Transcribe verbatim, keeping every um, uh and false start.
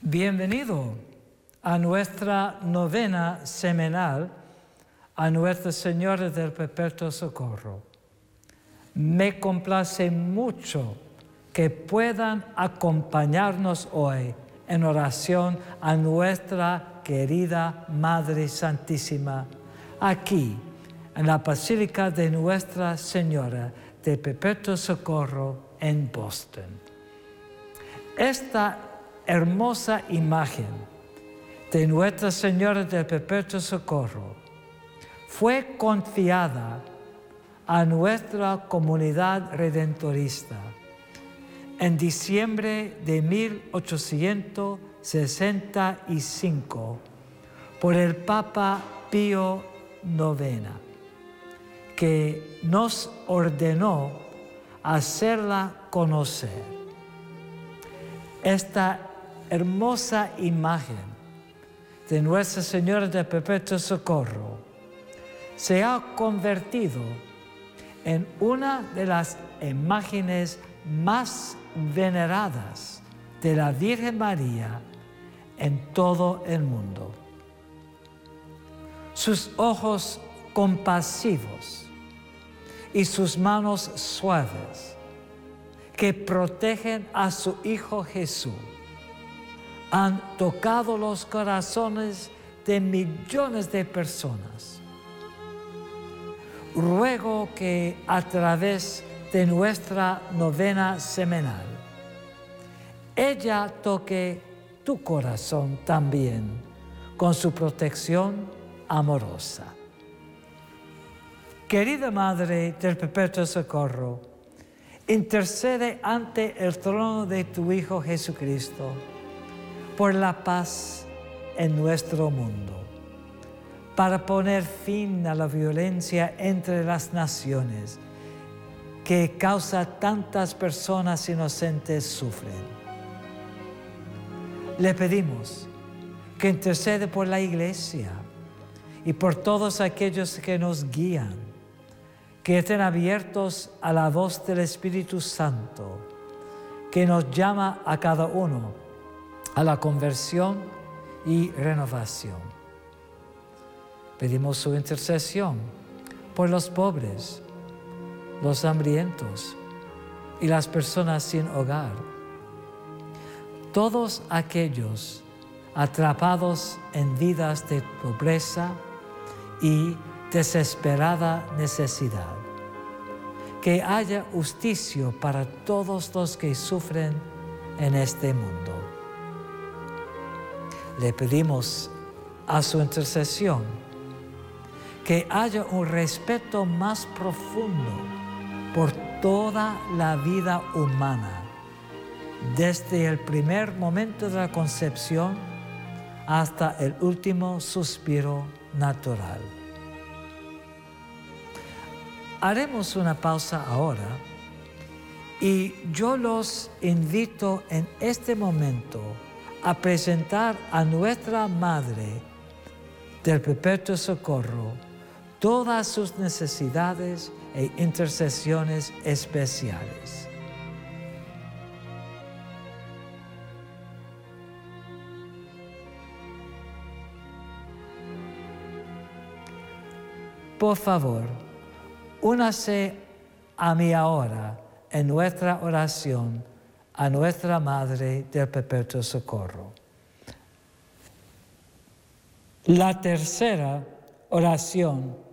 Bienvenido a nuestra novena semanal a Nuestra Señora del Perpetuo Socorro. Me complace mucho que puedan acompañarnos hoy en oración a nuestra querida Madre Santísima, aquí en la Basílica de Nuestra Señora del Perpetuo Socorro en Boston. Esta hermosa imagen de Nuestra Señora del Perpetuo Socorro fue confiada a nuestra comunidad redentorista en diciembre de mil ochocientos sesenta y cinco por el Papa Pío noveno, que nos ordenó hacerla conocer. Esta hermosa imagen de Nuestra Señora del Perpetuo Socorro se ha convertido en una de las imágenes más veneradas de la Virgen María en todo el mundo. Sus ojos compasivos y sus manos suaves que protegen a su Hijo Jesús han tocado los corazones de millones de personas. Ruego que a través de nuestra novena semanal, ella toque tu corazón también con su protección amorosa. Querida Madre del Perpetuo Socorro, intercede ante el trono de tu Hijo Jesucristo por la paz en nuestro mundo, para poner fin a la violencia entre las naciones que causa tantas personas inocentes sufren. Le pedimos que intercede por la Iglesia y por todos aquellos que nos guían, que estén abiertos a la voz del Espíritu Santo, que nos llama a cada uno a la conversión y renovación. Pedimos su intercesión por los pobres, los hambrientos y las personas sin hogar. Todos aquellos atrapados en vidas de pobreza y desesperada necesidad. Que haya justicia para todos los que sufren en este mundo. Le pedimos a su intercesión que haya un respeto más profundo por toda la vida humana, desde el primer momento de la concepción hasta el último suspiro natural. Haremos una pausa ahora y yo los invito en este momento a presentar a nuestra Madre del Perpetuo Socorro todas sus necesidades e intercesiones especiales. Por favor, únase a mí ahora en nuestra oración a nuestra Madre del Perpetuo Socorro. La tercera oración